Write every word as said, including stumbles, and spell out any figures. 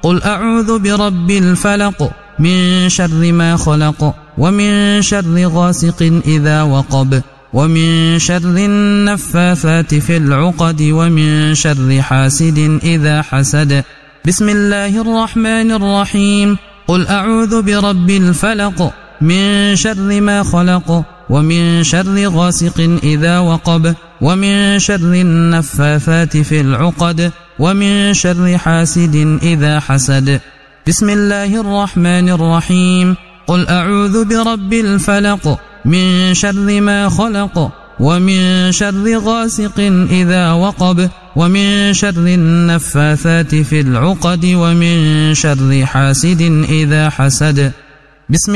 قل أعوذ برب الفلق من شر ما خلق ومن شر غاسق إذا وقب ومن شر النفاثات في العقد ومن شر حاسد إذا حسد. بسم الله الرحمن الرحيم. قل أعوذ برب الفلق من شر ما خلق ومن شر غاسق إذا وقب ومن شر النفاثات في العقد ومن شر حاسد إذا حسد. بسم الله الرحمن الرحيم. قل أعوذ برب الفلق من شر ما خلق ومن شر غاسق إذا وقب ومن شر النفاثات في العقد ومن شر حاسد إذا حسد. بسم